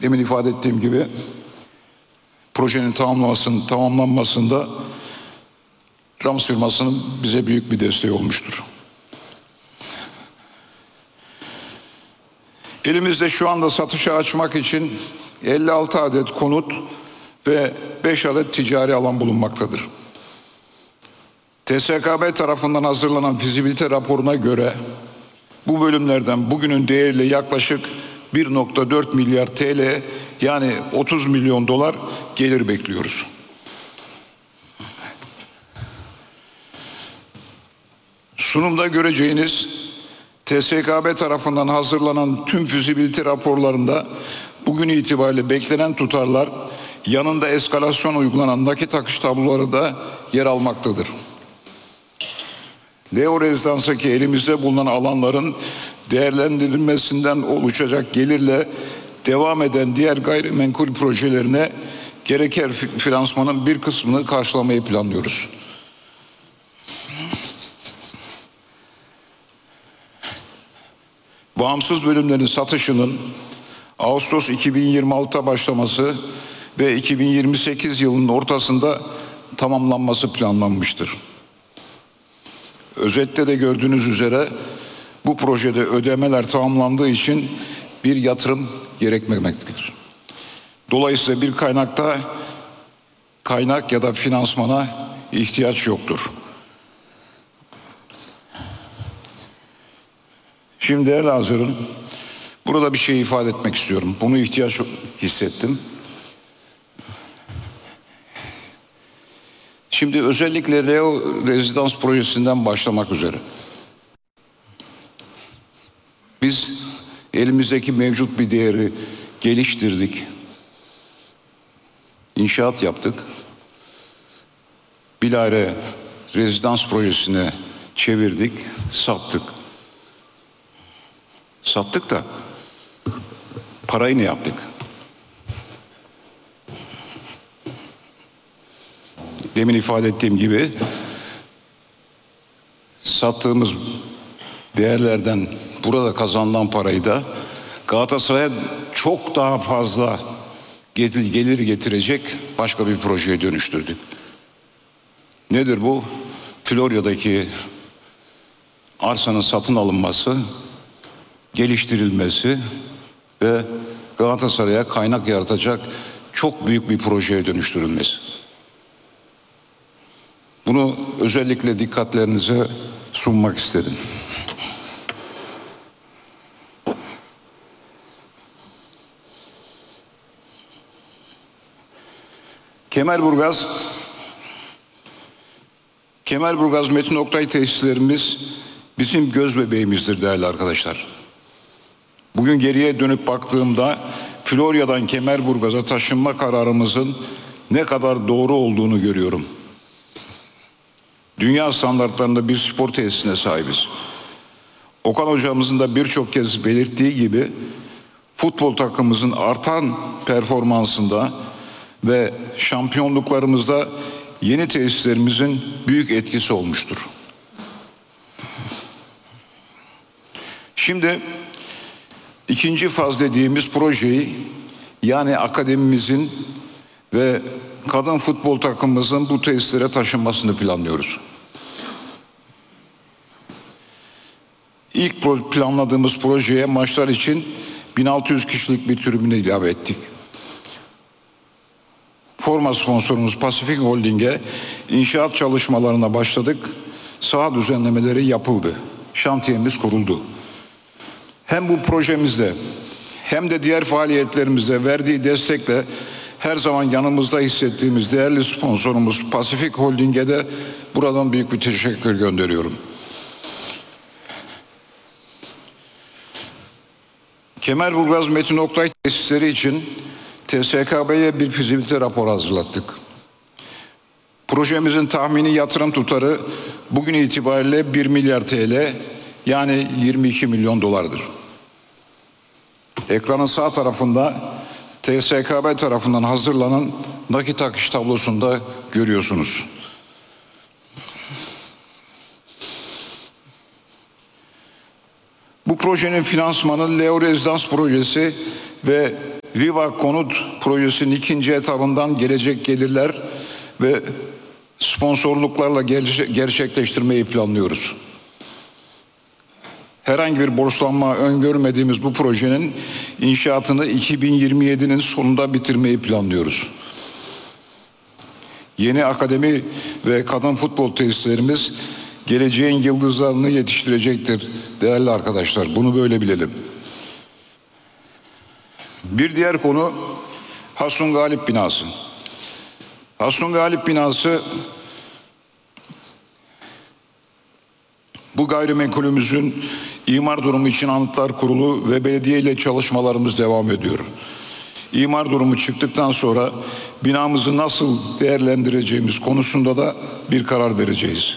Demin ifade ettiğim gibi projenin tamamlanmasında Rams firmasının bize büyük bir desteği olmuştur. Elimizde şu anda satışa açmak için 56 adet konut ve 5 adet ticari alan bulunmaktadır. TSKB tarafından hazırlanan fizibilite raporuna göre bu bölümlerden bugünün değeriyle yaklaşık 1,4 milyar TL yani 30 milyon dolar gelir bekliyoruz. Sunumda göreceğiniz TSKB tarafından hazırlanan tüm fizibilite raporlarında bugün itibariyle beklenen tutarlar yanında eskalasyon uygulanan nakit akış tabloları da yer almaktadır. Leo Rezidans'taki elimizde bulunan alanların değerlendirilmesinden oluşacak gelirle devam eden diğer gayrimenkul projelerine gereken finansmanın bir kısmını karşılamayı planlıyoruz. Bağımsız bölümlerin satışının Ağustos 2026'da başlaması ve 2028 yılının ortasında tamamlanması planlanmıştır. Özetle de gördüğünüz üzere bu projede ödemeler tamamlandığı için bir yatırım gerekmemektedir. Dolayısıyla bir kaynak ya da finansmana ihtiyaç yoktur. Şimdi değerli hazırın, burada bir şey ifade etmek istiyorum. Bunu ihtiyaç hissettim. Şimdi özellikle Leo Rezidans projesinden başlamak üzere. Biz elimizdeki mevcut bir değeri geliştirdik. İnşaat yaptık. Bilahare rezidans projesine çevirdik, sattık. Sattık da parayı ne yaptık? Demin ifade ettiğim gibi sattığımız değerlerden burada kazanılan parayı da Galatasaray'a çok daha fazla gelir getirecek başka bir projeye dönüştürdük. Nedir bu? Florya'daki arsanın satın alınması, geliştirilmesi ve Galatasaray'a kaynak yaratacak çok büyük bir projeye dönüştürülmesi. Bunu özellikle dikkatlerinize sunmak istedim. Kemerburgaz Metin Oktay tesislerimiz bizim göz bebeğimizdir değerli arkadaşlar. Bugün geriye dönüp baktığımda Florya'dan Kemerburgaz'a taşınma kararımızın ne kadar doğru olduğunu görüyorum. Dünya standartlarında bir spor tesisine sahibiz. Okan hocamızın da birçok kez belirttiği gibi futbol takımımızın artan performansında ve şampiyonluklarımızda yeni tesislerimizin büyük etkisi olmuştur. Şimdi ikinci faz dediğimiz projeyi yani akademimizin ve kadın futbol takımımızın bu tesislere taşınmasını planlıyoruz. İlk planladığımız projeye maçlar için 1600 kişilik bir tribünü ilave ettik. Forma sponsorumuz Pasifik Holding'e inşaat çalışmalarına başladık. Saha düzenlemeleri yapıldı. Şantiyemiz kuruldu. Hem bu projemizde hem de diğer faaliyetlerimizde verdiği destekle her zaman yanımızda hissettiğimiz değerli sponsorumuz Pasifik Holding'e de buradan büyük bir teşekkür gönderiyorum. Kemerburgaz Metin Oktay tesisleri için TSKB'ye bir fizibilite raporu hazırlattık. Projemizin tahmini yatırım tutarı bugün itibariyle 1 milyar TL yani 22 milyon dolardır. Ekranın sağ tarafında TSKB tarafından hazırlanan nakit akış tablosunda görüyorsunuz. Bu projenin finansmanı Leo Rezidans projesi ve Riva Konut Projesi'nin ikinci etabından gelecek gelirler ve sponsorluklarla gerçekleştirmeyi planlıyoruz. Herhangi bir borçlanma öngörmediğimiz bu projenin inşaatını 2027'nin sonunda bitirmeyi planlıyoruz. Yeni akademi ve kadın futbol tesislerimiz geleceğin yıldızlarını yetiştirecektir değerli arkadaşlar. Bunu böyle bilelim. Bir diğer konu Hasun Galip binası. Hasun Galip binası bu gayrimenkulümüzün imar durumu için Anıtlar Kurulu ve belediye ile çalışmalarımız devam ediyor. İmar durumu çıktıktan sonra binamızı nasıl değerlendireceğimiz konusunda da bir karar vereceğiz.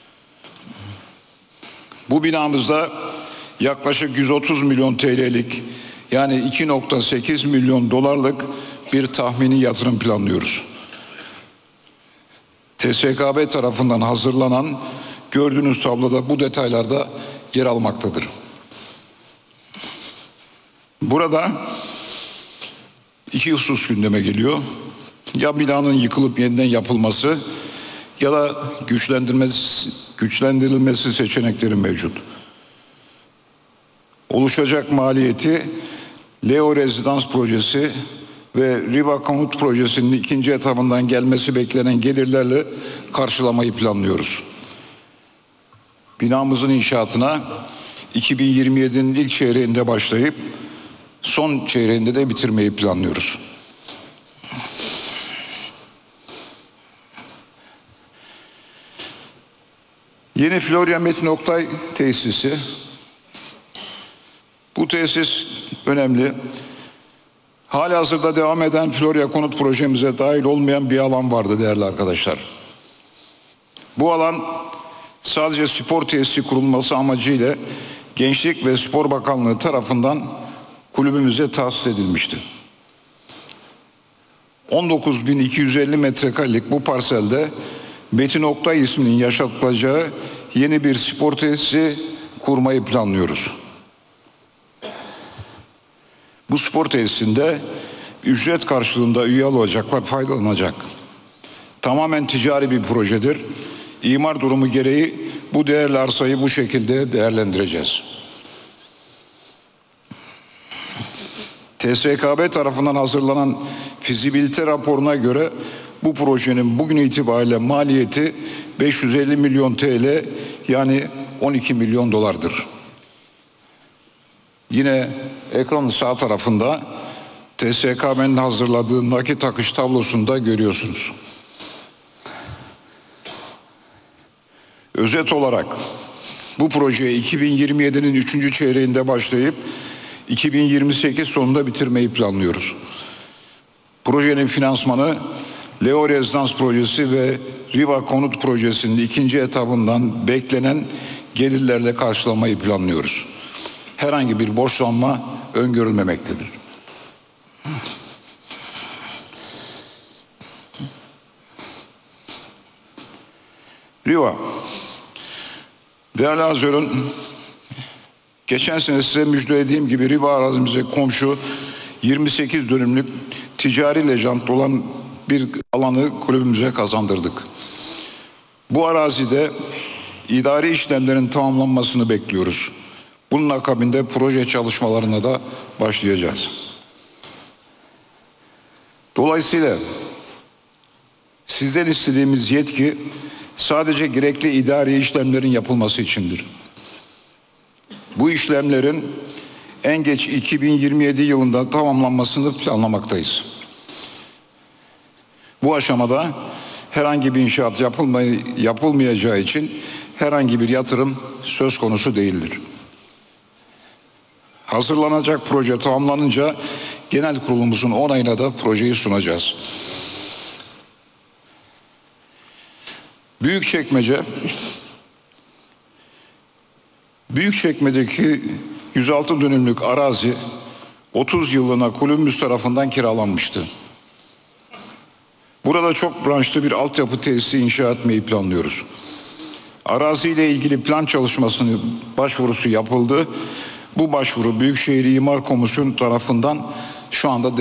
Bu binamızda yaklaşık 130 milyon TL'lik yani 2,8 milyon dolarlık bir tahmini yatırım planlıyoruz. TSKB tarafından hazırlanan gördüğünüz tabloda bu detaylarda yer almaktadır. Burada iki husus gündeme geliyor. Ya binanın yıkılıp yeniden yapılması ya da güçlendirilmesi seçenekleri mevcut. Oluşacak maliyeti Leo Rezidans projesi ve Riva Konut projesinin ikinci etabından gelmesi beklenen gelirlerle karşılamayı planlıyoruz. Binamızın inşaatına 2027'nin ilk çeyreğinde başlayıp son çeyreğinde de bitirmeyi planlıyoruz. Yeni Florya Metin Oktay tesisi. Bu tesis önemli. Halihazırda devam eden Florya Konut projemize dahil olmayan bir alan vardı değerli arkadaşlar. Bu alan sadece spor tesisi kurulması amacıyla Gençlik ve Spor Bakanlığı tarafından kulübümüze tahsis edilmişti. 19.250 metrekarelik bu parselde Metin Oktay isminin yaşatılacağı yeni bir spor tesisi kurmayı planlıyoruz. Bu spor tesisinde ücret karşılığında üye olacaklar faydalanacak. Tamamen ticari bir projedir. İmar durumu gereği bu değerli arsayı bu şekilde değerlendireceğiz. TSKB tarafından hazırlanan fizibilite raporuna göre bu projenin bugün itibariyle maliyeti 550 milyon TL yani 12 milyon dolardır. Yine ekranın sağ tarafında TSKB'nin hazırladığı nakit akış tablosunda görüyorsunuz. Özet olarak bu projeye 2027'nin 3. çeyreğinde başlayıp 2028 sonunda bitirmeyi planlıyoruz. Projenin finansmanı Leo Rezidans projesi ve Riva Konut projesinin ikinci etabından beklenen gelirlerle karşılamayı planlıyoruz. Herhangi bir borçlanma öngörülmemektedir. Riva. Değerli Azör'ün geçen sene size müjdelediğim gibi Riva arazimize komşu 28 dönümlük ticari lejantlı olan bir alanı kulübümüze kazandırdık. Bu arazide idari işlemlerin tamamlanmasını bekliyoruz. Bunun akabinde proje çalışmalarına da başlayacağız. Dolayısıyla sizden istediğimiz yetki sadece gerekli idari işlemlerin yapılması içindir. Bu işlemlerin en geç 2027 yılında tamamlanmasını planlamaktayız. Bu aşamada herhangi bir inşaat yapılmayacağı için herhangi bir yatırım söz konusu değildir. Hazırlanacak proje tamamlanınca genel kurulumuzun onayına da projeyi sunacağız. Büyükçekmece'deki 106 dönümlük arazi 30 yıllığına kulübümüz tarafından kiralanmıştı. Burada çok branşlı bir altyapı tesisi inşa etmeyi planlıyoruz. Araziyle ilgili plan çalışmasının başvurusu yapıldı. Bu başvuru Büyükşehir İmar Komisyonu tarafından şu anda